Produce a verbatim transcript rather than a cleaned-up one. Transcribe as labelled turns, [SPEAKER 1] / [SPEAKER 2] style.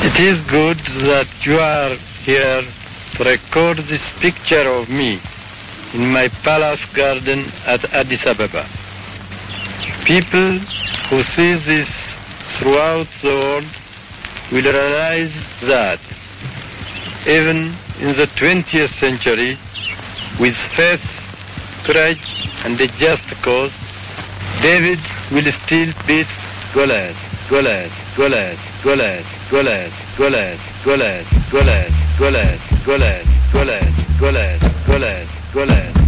[SPEAKER 1] It is good that you are here to record this picture of me in my palace garden at Addis Ababa. People who see this throughout the world will realize that even in the twentieth century, with faith, courage, and a just cause, David will still beat Goliath, Goliath, Goliath, Goliath, Goliath, Goliath, Goliath, Goliath, Goliath, Goliath, Goliath, Goliath, Goliath, Goliath, Goliath.